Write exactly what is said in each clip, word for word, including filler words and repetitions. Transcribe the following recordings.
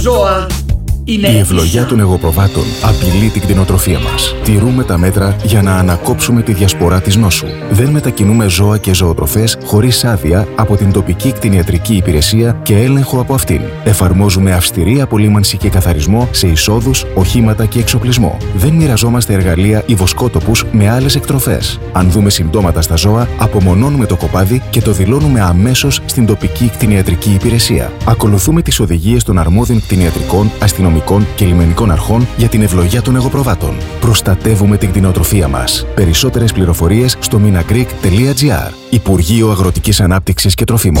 ζώα είναι η ευλογιά των εγωπροβάτων απειλεί την κτηνοτροφία μας. Τηρούμε τα μέτρα για να ανακόψουμε τη διασπορά της νόσου. Δεν μετακινούμε ζώα και ζωοτροφές χωρίς άδεια από την τοπική κτηνιατρική υπηρεσία και έλεγχο από αυτήν. Εφαρμόζουμε αυστηρή απολύμανση και καθαρισμό σε εισόδους, οχήματα και εξοπλισμό. Δεν μοιραζόμαστε εργαλεία ή βοσκότοπους με άλλες εκτροφές. Αν δούμε συμπτώματα στα ζώα, απομονώνουμε το κοπάδι και το δηλώνουμε αμέσως στην τοπική κτηνιατρική υπηρεσία. Ακολουθούμε τις οδηγίες των αρμόδιων κτηνιατρικών, αστυνομικών και λιμενικών αρχών για την ευλογιά των εγωπροβάτων. Προστατεύουμε την κτηνοτροφία μας. Περισσότερες πληροφορίες στο minagreek τελεία gr. Υπουργείο Αγροτικής Ανάπτυξης και Τροφίμων.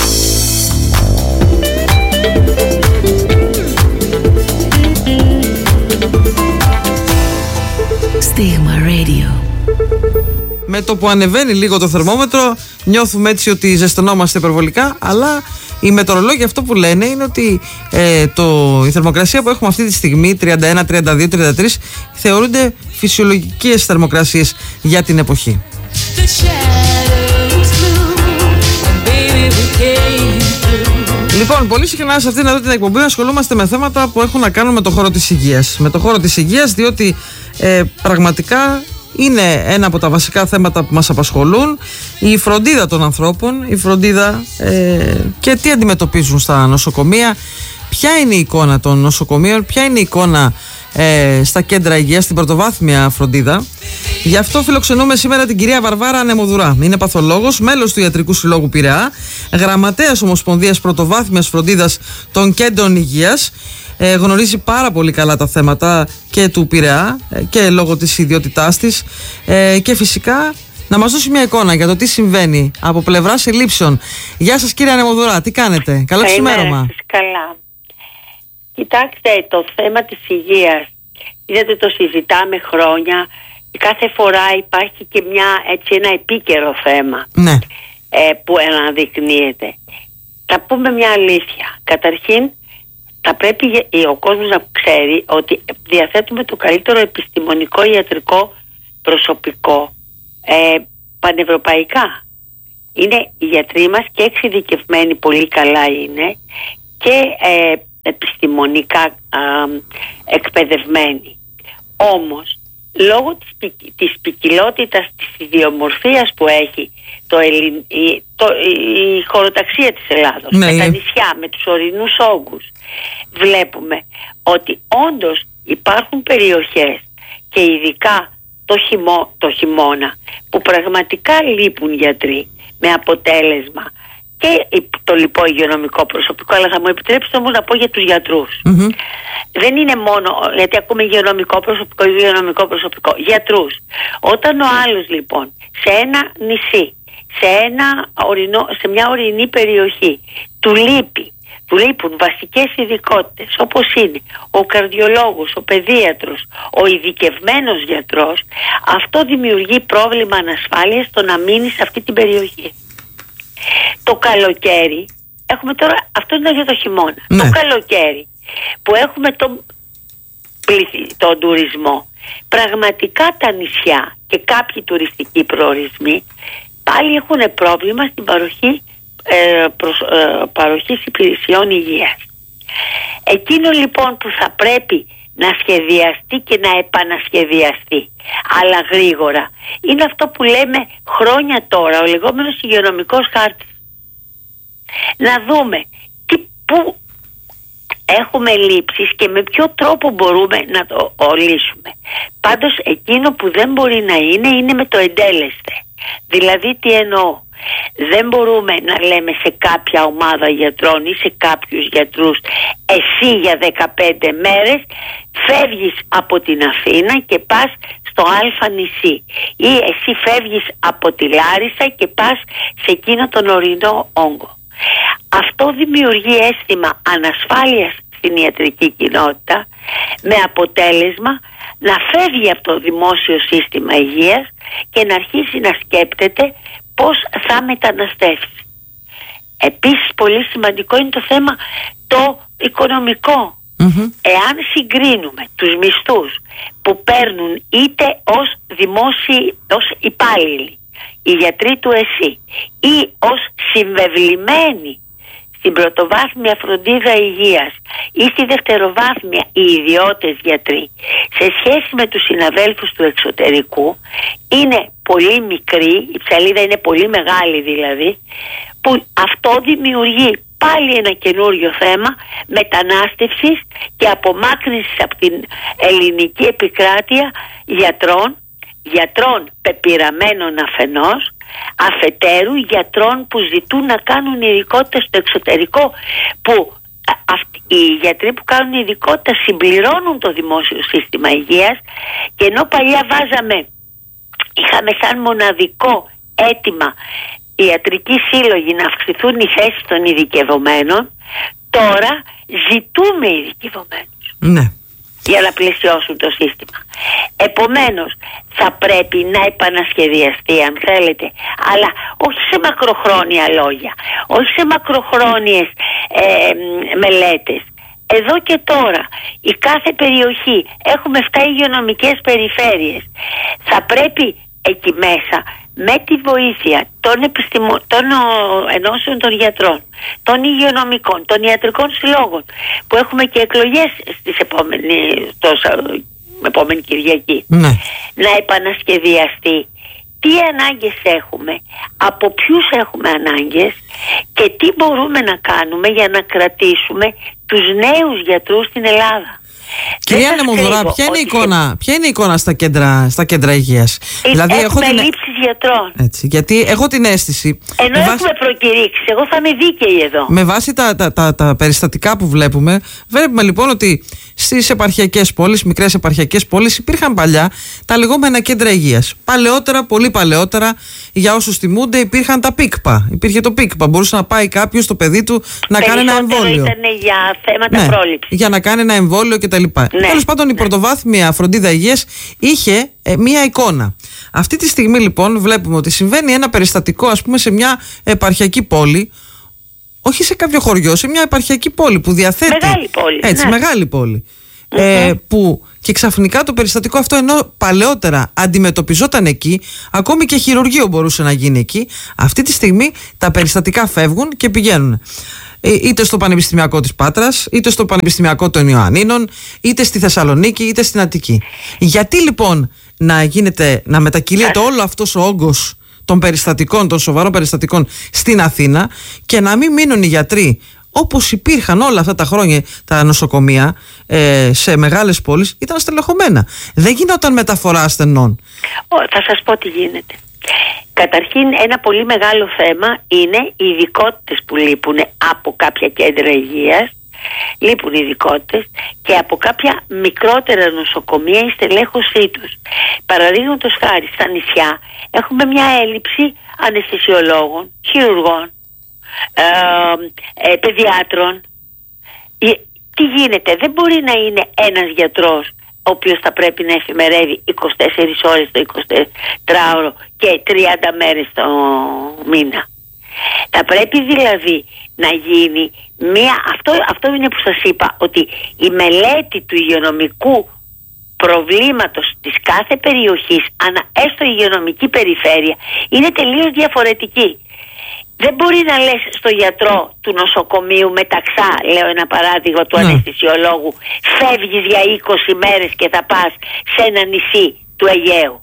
Στίγμα Radio. Με το που ανεβαίνει λίγο το θερμόμετρο, νιώθουμε έτσι ότι ζεσθενόμαστε υπερβολικά, αλλά οι μετεωρολόγοι αυτό που λένε είναι ότι ε, το, η θερμοκρασία που έχουμε αυτή τη στιγμή, τριάντα ένα, τριάντα δύο, τριάντα τρία, θεωρούνται φυσιολογικές θερμοκρασίες για την εποχή. Λοιπόν, πολύ συχνά σε αυτήν εδώ την εκπομπή ασχολούμαστε με θέματα που έχουν να κάνουν με το χώρο της υγείας. Με το χώρο της υγείας, διότι ε, πραγματικά είναι ένα από τα βασικά θέματα που μας απασχολούν, η φροντίδα των ανθρώπων, η φροντίδα ε, και τι αντιμετωπίζουν στα νοσοκομεία, ποια είναι η εικόνα των νοσοκομείων, ποια είναι η εικόνα ε, στα κέντρα υγείας, στην πρωτοβάθμια φροντίδα. Γι' αυτό φιλοξενούμε σήμερα την κυρία Βαρβάρα Ανεμοδουρά. Είναι παθολόγος, μέλος του Ιατρικού Συλλόγου Πειραιά, γραμματέας Ομοσπονδίας Πρωτοβάθμιας Φροντίδας των Κέντρων Υγείας. Ε, γνωρίζει πάρα πολύ καλά τα θέματα και του Πειραιά ε, και λόγω της ιδιότητάς της ε, και φυσικά να μας δώσει μια εικόνα για το τι συμβαίνει από πλευράς ελλείψεων. Γεια σας κύριε Ανεμοδουρά, τι κάνετε? Καλό ξημέρωμα. Καλά. Κοιτάξτε, το θέμα της υγείας είδατε, το συζητάμε χρόνια. Κάθε φορά υπάρχει και μια, έτσι, ένα επίκαιρο θέμα, ναι. ε, που αναδεικνύεται. Θα πούμε μια αλήθεια. Καταρχήν θα πρέπει ο κόσμος να ξέρει ότι διαθέτουμε το καλύτερο επιστημονικό ιατρικό προσωπικό ε, πανευρωπαϊκά. Είναι οι γιατροί μας και εξειδικευμένοι πολύ καλά είναι και ε, επιστημονικά ε, εκπαιδευμένοι. Όμως λόγω της, της ποικιλότητας, της ιδιομορφίας που έχει το Ελλην... η, το, η χωροταξία της Ελλάδος, ναι, με τα νησιά, με τους ορεινούς όγκους, βλέπουμε ότι όντως υπάρχουν περιοχές και ειδικά το, χειμώ, το χειμώνα που πραγματικά λείπουν γιατροί, με αποτέλεσμα και το λοιπό υγειονομικό προσωπικό, αλλά θα μου επιτρέψετε όμως να πω για τους γιατρούς. Mm-hmm. Δεν είναι μόνο, γιατί ακούμε υγειονομικό προσωπικό, υγειονομικό προσωπικό, γιατρούς. Όταν ο άλλος λοιπόν σε ένα νησί, σε, ένα ορεινό, σε μια ορεινή περιοχή του λείπει, του λείπουν βασικές ειδικότητες όπως είναι ο καρδιολόγος, ο παιδίατρος, ο ειδικευμένος γιατρός, αυτό δημιουργεί πρόβλημα ανασφάλειας στο να μείνει σε αυτή την περιοχή. Το καλοκαίρι, έχουμε τώρα, αυτό είναι για το χειμώνα, ναι. Το καλοκαίρι που έχουμε τον, τον τουρισμό, πραγματικά τα νησιά και κάποιοι τουριστικοί προορισμοί πάλι έχουν πρόβλημα στην παροχή, ε, προς, ε, παροχής υπηρεσιών υγείας. Εκείνο λοιπόν που θα πρέπει να σχεδιαστεί και να επανασχεδιαστεί, αλλά γρήγορα, είναι αυτό που λέμε χρόνια τώρα, ο λεγόμενος υγειονομικός χάρτης. Να δούμε τι, πού έχουμε λήψεις και με ποιο τρόπο μπορούμε να το λύσουμε. Πάντως εκείνο που δεν μπορεί να είναι, είναι με το εντέλεσθε. Δηλαδή τι εννοώ? Δεν μπορούμε να λέμε σε κάποια ομάδα γιατρών ή σε κάποιους γιατρούς, εσύ για δεκαπέντε μέρες φεύγεις από την Αθήνα και πας στο Α νησί, ή εσύ φεύγεις από τη Λάρισα και πας σε εκείνο τον ορεινό όγκο. Αυτό δημιουργεί αίσθημα ανασφάλειας στην ιατρική κοινότητα, με αποτέλεσμα να φεύγει από το δημόσιο σύστημα υγείας και να αρχίσει να σκέπτεται πώς θα μεταναστεύσει. Επίσης πολύ σημαντικό είναι το θέμα το οικονομικό. Mm-hmm. Εάν συγκρίνουμε τους μισθούς που παίρνουν είτε ως δημόσιοι, ως υπάλληλοι, οι γιατροί του ΕΣΥ, ή ως συμβεβλημένοι στην πρωτοβάθμια φροντίδα υγείας ή στη δευτεροβάθμια οι ιδιώτες γιατροί σε σχέση με τους συναδέλφους του εξωτερικού είναι πολύ μικρή, η ψαλίδα είναι πολύ μεγάλη δηλαδή, που αυτό δημιουργεί πάλι ένα καινούριο θέμα μετανάστευσης και απομάκρυνσης από την ελληνική επικράτεια γιατρών, γιατρών πεπειραμένων αφενός, αφετέρου γιατρών που ζητούν να κάνουν ειδικότητα στο εξωτερικό, που αυτοί, οι γιατροί που κάνουν ειδικότητα συμπληρώνουν το δημόσιο σύστημα υγείας, και ενώ παλιά βάζαμε, είχαμε σαν μοναδικό αίτημα οι ιατρικοί σύλλογοι να αυξηθούν οι θέσεις των ειδικευομένων, τώρα ζητούμε ειδικευομένους. Ναι. Για να πλαισιώσουν το σύστημα. Επομένως θα πρέπει να επανασχεδιαστεί, αν θέλετε, αλλά όχι σε μακροχρόνια λόγια, όχι σε μακροχρόνιες ε, μελέτες. Εδώ και τώρα η κάθε περιοχή, έχουμε επτά υγειονομικές περιφέρειες, θα πρέπει εκεί μέσα με τη βοήθεια των, επιστημο... των ενώσεων των γιατρών, των υγειονομικών, των ιατρικών συλλόγων, που έχουμε και εκλογές στις επόμενη, τόσο, επόμενη Κυριακή, ναι, να επανασχεδιαστεί τι ανάγκες έχουμε, από ποιους έχουμε ανάγκες και τι μπορούμε να κάνουμε για να κρατήσουμε τους νέους γιατρούς στην Ελλάδα. Κυρία Λεμονδωρά, ποια είναι η εικόνα, ποια είναι η εικόνα στα κέντρα, στα κέντρα υγείας? Δηλαδή, έχουμε την... λήψεις γιατρών. Έτσι, γιατί έχω την αίσθηση. Ενώ έχουμε βάση... προκηρύξεις, εγώ θα είμαι δίκαιη εδώ. Με βάση τα, τα, τα, τα περιστατικά που βλέπουμε, βλέπουμε λοιπόν ότι στις επαρχιακές πόλεις, μικρές επαρχιακές πόλεις, υπήρχαν παλιά τα λεγόμενα κέντρα υγείας. Παλαιότερα, πολύ παλαιότερα, για όσους θυμούνται, υπήρχαν τα πίκπα. Υπήρχε το πίκπα. Μπορούσε να πάει κάποιος το παιδί του να κάνει ένα εμβόλιο. Ήταν για θέματα ναι, πρόληψης. Για να κάνει ένα εμβόλιο κτλ. Ναι. Τέλος πάντων, η πρωτοβάθμια φροντίδα υγείας είχε ε, μία εικόνα. Αυτή τη στιγμή λοιπόν βλέπουμε ότι συμβαίνει ένα περιστατικό, ας πούμε, σε μια επαρχιακή πόλη, όχι σε κάποιο χωριό, σε μια επαρχιακή πόλη που διαθέτει. Μεγάλη πόλη. Έτσι, ναι. μεγάλη πόλη. Mm-hmm. Ε, που και ξαφνικά το περιστατικό αυτό, ενώ παλαιότερα αντιμετωπιζόταν εκεί, ακόμη και χειρουργείο μπορούσε να γίνει εκεί, αυτή τη στιγμή τα περιστατικά φεύγουν και πηγαίνουν είτε στο Πανεπιστημιακό της Πάτρας, είτε στο Πανεπιστημιακό των Ιωαννίνων, είτε στη Θεσσαλονίκη, είτε στην Αττική. Γιατί λοιπόν να γίνεται, να μετακυλείται όλο αυτός ο όγκος των περιστατικών, των σοβαρών περιστατικών στην Αθήνα, και να μην μείνουν οι γιατροί όπως υπήρχαν όλα αυτά τα χρόνια τα νοσοκομεία ε, σε μεγάλες πόλεις, ήταν στελεχωμένα? Δεν γινόταν μεταφορά ασθενών. Θα σας πω τι γίνεται. Καταρχήν, ένα πολύ μεγάλο θέμα είναι οι ειδικότητες που λείπουν από κάποια κέντρα υγείας. Λείπουν οι ειδικότητες και από κάποια μικρότερα νοσοκομεία η στελέχωσή τους. Παραδείγματος χάρη, στα νησιά έχουμε μια έλλειψη αναισθησιολόγων, χειρουργών, ε, ε, παιδιάτρων. Ε, τι γίνεται? Δεν μπορεί να είναι ένας γιατρός ο οποίος θα πρέπει να εφημερεύει είκοσι τέσσερις ώρες το εικοσιτετράωρο και τριάντα μέρες το μήνα. Θα πρέπει δηλαδή να γίνει μία, αυτό, αυτό είναι που σας είπα, ότι η μελέτη του υγειονομικού προβλήματος της κάθε περιοχής, ανα, έστω η υγειονομική περιφέρεια, είναι τελείως διαφορετική. Δεν μπορεί να λες στο γιατρό του νοσοκομείου μεταξά, λέω ένα παράδειγμα, του ναι. αναισθησιολόγου, φεύγεις για είκοσι μέρες και θα πας σε ένα νησί του Αιγαίου,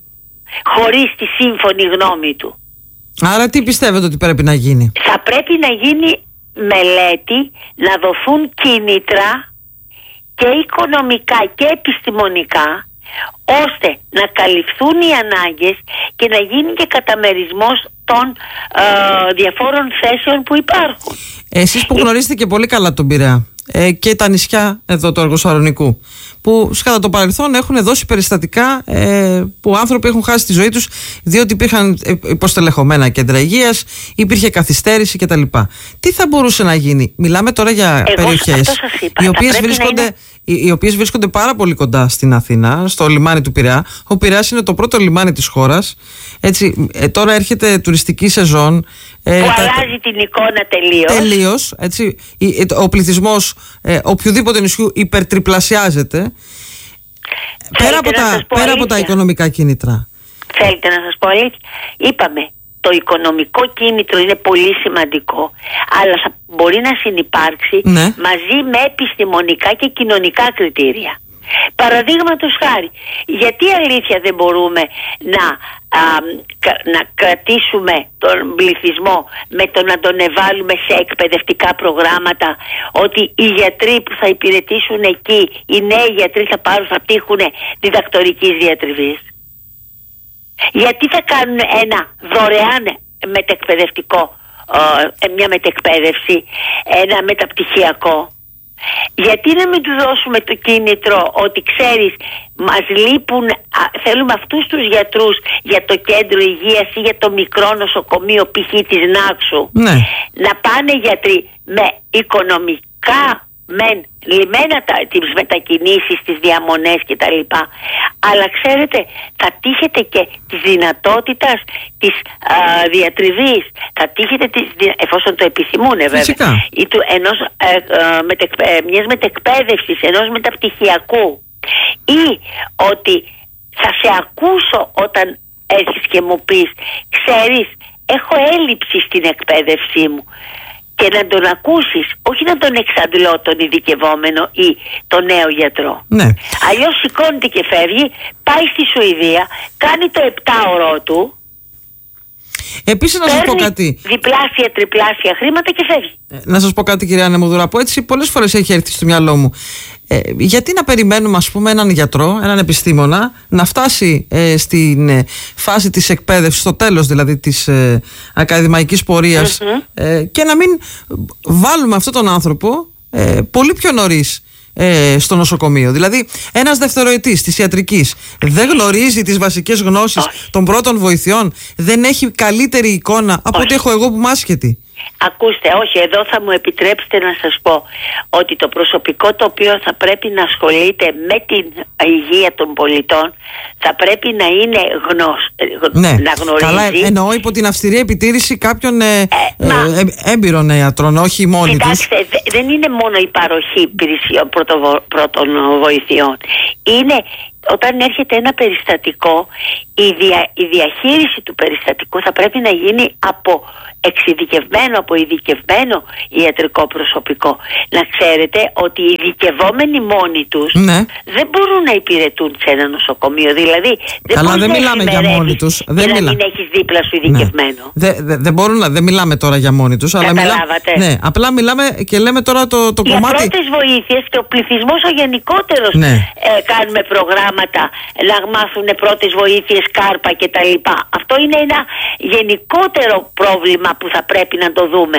χωρίς τη σύμφωνη γνώμη του. Άρα τι πιστεύετε ότι πρέπει να γίνει? Θα πρέπει να γίνει μελέτη, να δοθούν κίνητρα και οικονομικά και επιστημονικά, ώστε να καλυφθούν οι ανάγκες και να γίνει και καταμερισμός των ε, διαφόρων θέσεων που υπάρχουν. Εσείς που γνωρίζετε και πολύ καλά τον Πειραιά ε, και τα νησιά εδώ του Αργοσαρονικού, που κατά το παρελθόν έχουν δώσει περιστατικά ε, που άνθρωποι έχουν χάσει τη ζωή τους διότι υπήρχαν υποστελεχωμένα κέντρα υγείας, υπήρχε καθυστέρηση κτλ. Τι θα μπορούσε να γίνει? Μιλάμε τώρα για Εγώ, περιοχές οι οποίες, βρίσκονται, είναι... οι οποίες βρίσκονται πάρα πολύ κοντά στην Αθήνα, στο λιμάνι του Πειραιά. Ο Πειραιάς είναι το πρώτο λιμάνι της χώρας. Έτσι, ε, τώρα έρχεται τουριστική σεζόν που ε, αλλάζει τα... την εικόνα τελείως. Τελείως, έτσι, ο πληθυσμός ε, οποιοδήποτε νησιού υπερτριπλασιάζεται. Πέρα από, τα, πέρα από τα οικονομικά κίνητρα. Θέλετε να σας πω αλήθεια? Είπαμε, το οικονομικό κίνητρο είναι πολύ σημαντικό, αλλά θα μπορεί να συνυπάρξει ναι. μαζί με επιστημονικά και κοινωνικά κριτήρια. Παραδείγματος χάρη, γιατί αλήθεια δεν μπορούμε να, α, να κρατήσουμε τον πληθυσμό με το να τον ευάλουμε σε εκπαιδευτικά προγράμματα, ότι οι γιατροί που θα υπηρετήσουν εκεί, οι νέοι γιατροί θα πάρουν, θα τύχουν διδακτορικής διατριβής? Γιατί θα κάνουν ένα δωρεάν μετεκπαιδευτικό, μια μετεκπαίδευση, ένα μεταπτυχιακό? Γιατί να μην του δώσουμε το κίνητρο ότι ξέρεις, μας λείπουν, α, θέλουμε αυτούς τους γιατρούς για το κέντρο υγείας ή για το μικρό νοσοκομείο π.χ. της Νάξου, ναι. να πάνε γιατροί με οικονομικά μεν λιμένα τα, τις μετακινήσεις, τις διαμονές κτλ. Αλλά ξέρετε, θα τύχετε και της δυνατότητας της α, διατριβής, θα τύχετε της, εφόσον το επιθυμούν βέβαια, ή του, ενός, ε, ε, μετεκ, ε, μιας μετεκπαίδευσης, ενός μεταπτυχιακού, ή ότι θα σε ακούσω όταν έρθεις και μου πεις, ξέρεις, έχω έλλειψη στην εκπαίδευσή μου, και να τον ακούσεις, όχι να τον εξαντλώ τον ειδικευόμενο ή τον νέο γιατρό. Ναι. Αλλιώς σηκώνεται και φεύγει, πάει στη Σουηδία, κάνει το επτάωρό του, επίσης να σας πω κάτι, διπλάσια, τριπλάσια χρήματα και φεύγει. Να σας πω κάτι, κυρία Νεμοδουραπό, έτσι πολλές φορές έχει έρθει στο μυαλό μου. Ε, γιατί να περιμένουμε, ας πούμε, έναν γιατρό, έναν επιστήμονα να φτάσει ε, στην ε, φάση της εκπαίδευσης, στο τέλος δηλαδή της ε, ακαδημαϊκής πορείας, mm-hmm. ε, και να μην βάλουμε αυτόν τον άνθρωπο ε, πολύ πιο νωρίς ε, στο νοσοκομείο? Δηλαδή ένας δευτεροετής της ιατρικής δεν γνωρίζει τις βασικές γνώσεις oh. των πρώτων βοηθειών, δεν έχει καλύτερη εικόνα από ό,τι έχω εγώ που είμαι άσχετη? Ακούστε, όχι, εδώ θα μου επιτρέψετε να σας πω ότι το προσωπικό το οποίο θα πρέπει να ασχολείται με την υγεία των πολιτών θα πρέπει να είναι γνώσ, ναι, να γνωρίζει. Καλά, εννοώ υπό την αυστηρή επιτήρηση κάποιων ε, ε, ε, ε, έμπειρων ιατρών, όχι μόνοι τους. Κοιτάξτε, δεν είναι μόνο η παροχή υπηρεσιών πρώτων βοηθειών. Είναι όταν έρχεται ένα περιστατικό, η, δια, η διαχείριση του περιστατικού θα πρέπει να γίνει από εξειδικευμένο, από ειδικευμένο ιατρικό προσωπικό. Να ξέρετε ότι οι ειδικευόμενοι μόνοι τους, ναι, δεν μπορούν να υπηρετούν σε ένα νοσοκομείο. Δηλαδή, δεν Καλά, δεν μιλάμε για μόνοι τους. Δεν για μιλά... να μην έχεις δίπλα σου ειδικευμένο. Ναι. Δεν δε, δε μπορούν να, δεν μιλάμε τώρα για μόνοι τους. Αλλά μιλά... ναι, απλά μιλάμε και λέμε τώρα το, το για κομμάτι. Για πρώτες βοήθειες και ο πληθυσμός ο γενικότερος, ναι, ε, κάνουμε προγράμματα να μάθουν πρώτες βοήθειες, κάρπα κτλ. Αυτό είναι ένα γενικότερο πρόβλημα που θα πρέπει να το δούμε.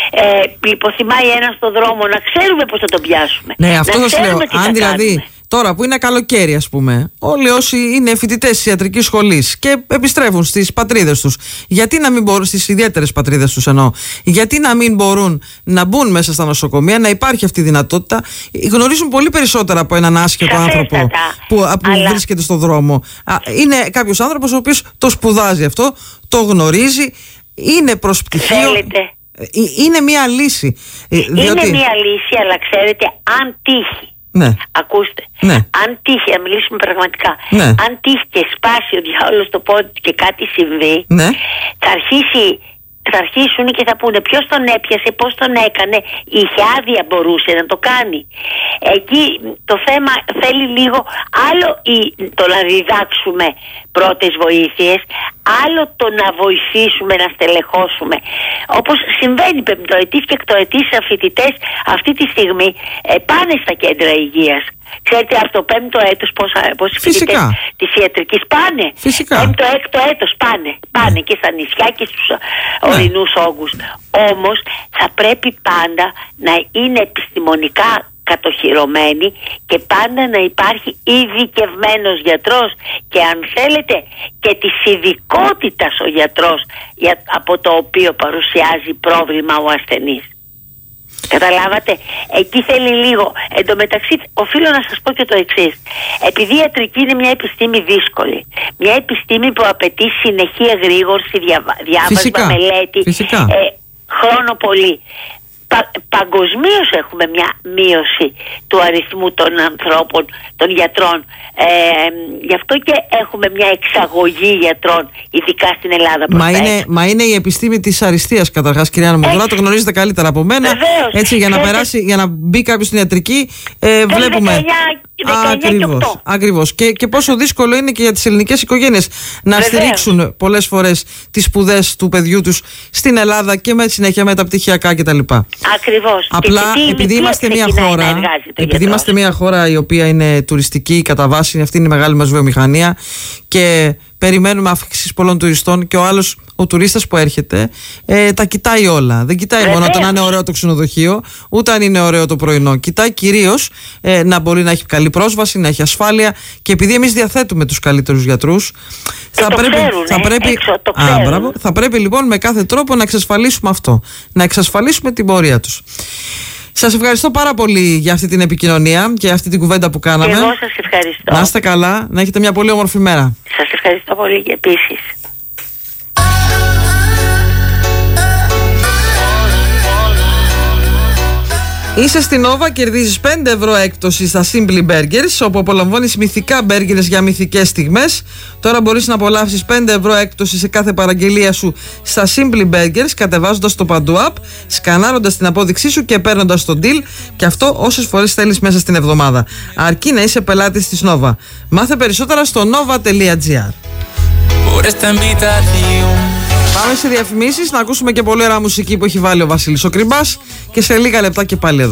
Ε, υποθυμάει ένα στον δρόμο, να ξέρουμε πώς θα τον πιάσουμε. Ναι, αυτό θα σου λέω. Αν δηλαδή κάνουμε. Τώρα που είναι καλοκαίρι, ας πούμε, όλοι όσοι είναι φοιτητές της ιατρικής σχολής και επιστρέφουν στις πατρίδες τους, γιατί να μην μπορούν, στις ιδιαίτερες πατρίδες τους εννοώ, γιατί να μην μπορούν να μπουν μέσα στα νοσοκομεία, να υπάρχει αυτή η δυνατότητα? Γνωρίζουν πολύ περισσότερα από έναν άσχετο άνθρωπο που, που αλλά... βρίσκεται στον δρόμο. Είναι κάποιος άνθρωπος ο οποίος το σπουδάζει αυτό, το γνωρίζει, είναι προς πτυχίο. Θέλετε. Είναι μια λύση. Είναι διότι... μια λύση, αλλά ξέρετε, αν τύχει. Ναι. Ακούστε, ναι. αν τύχει, να μιλήσουμε πραγματικά, ναι. αν τύχει και σπάσει ο διάολος το πόδι και κάτι συμβεί, ναι. θα αρχίσει, θα αρχίσουν και θα πούνε ποιος τον έπιασε, πώς τον έκανε, είχε άδεια, μπορούσε να το κάνει. Εκεί το θέμα θέλει λίγο άλλο η, το να διδάξουμε πρώτες βοήθειες, άλλο το να βοηθήσουμε, να στελεχώσουμε. Όπως συμβαίνει πεμπτοετής και εκτοετής φοιτητές αυτή τη στιγμή ε, πάνε στα κέντρα υγείας. Ξέρετε, από το πέμπτο έτος πόσοι φοιτητές της ιατρικής πάνε. Φυσικά. Πέμπτο, έκτο έτος πάνε. Πάνε και στα νησιά και στους ναι. ορεινούς όγκους. Όμως θα πρέπει πάντα να είναι επιστημονικά κατοχυρωμένη και πάντα να υπάρχει ειδικευμένος γιατρός και αν θέλετε και της ειδικότητας ο γιατρός για, από το οποίο παρουσιάζει πρόβλημα ο ασθενής. Καταλάβατε, εκεί θέλει λίγο. Εν τω μεταξύ οφείλω να σας πω και το εξής. Επειδή η ιατρική είναι μια επιστήμη δύσκολη, μια επιστήμη που απαιτεί συνεχή εγρήγορση, διαβα... διάβασμα, Φυσικά. μελέτη, Φυσικά. Ε, χρόνο πολύ. πα, παγκοσμίως έχουμε μια μείωση του αριθμού των ανθρώπων, των γιατρών. Ε, γι' αυτό και έχουμε μια εξαγωγή γιατρών, ειδικά στην Ελλάδα. Μα είναι, μα είναι η επιστήμη της αριστείας καταρχάς, κυρία Νομοδωρά, το γνωρίζετε καλύτερα από μένα. Βεβαίως. Έτσι, για να, περάσει, για να μπει κάποιος στην ιατρική, ε, βλέπουμε. δεκαεννιά, Ακριβώς, ακριβώς. Και, και πόσο δύσκολο είναι και για τις ελληνικές οικογένειες να Βεβαίως. στηρίξουν πολλές φορές τις σπουδές του παιδιού τους στην Ελλάδα και με συνέχεια με τα πτυχιακά κτλ. Ακριβώς. Απλά επειδή είμαστε μια χώρα, επειδή είμαστε μια χώρα η οποία είναι τουριστική κατά βάση, αυτή είναι η μεγάλη μας βιομηχανία και περιμένουμε αύξηση πολλών τουριστών και ο άλλος, ο τουρίστας που έρχεται, ε, τα κοιτάει όλα. Δεν κοιτάει Βεβαίως. μόνο το να είναι ωραίο το ξενοδοχείο, ούτε αν είναι ωραίο το πρωινό. Κοιτάει κυρίως ε, να μπορεί να έχει καλή πρόσβαση, να έχει ασφάλεια και επειδή εμείς διαθέτουμε τους καλύτερους γιατρούς, θα, το πρέπει, ξέρουν, θα, ε, πρέπει, έξω, το α, ξέρουν. μπράβο, θα πρέπει λοιπόν με κάθε τρόπο να εξασφαλίσουμε αυτό. Να εξασφαλίσουμε την πορεία τους. Σας ευχαριστώ πάρα πολύ για αυτή την επικοινωνία και αυτή την κουβέντα που κάναμε. Και εγώ σας ευχαριστώ. Να είστε καλά, να έχετε μια πολύ όμορφη μέρα. Σας ευχαριστώ πολύ και επίσης. Είσαι στην Nova, κερδίζεις πέντε ευρώ έκπτωση στα Simply Burgers, όπου απολαμβάνεις μυθικά μπέργκερες για μυθικές στιγμές. Τώρα μπορείς να απολαύσεις πέντε ευρώ έκπτωση σε κάθε παραγγελία σου στα Simply Burgers, κατεβάζοντας το Παντού App, σκανάροντας την απόδειξή σου και παίρνοντας το deal, και αυτό όσες φορές θέλεις μέσα στην εβδομάδα. Αρκεί να είσαι πελάτης της Nova. Μάθε περισσότερα στο nova τελεία gr. Πάμε σε διαφημίσεις, να ακούσουμε και πολύ ωραία μουσική που έχει βάλει ο Βασίλης ο Κρυμπάς και σε λίγα λεπτά και πάλι εδώ.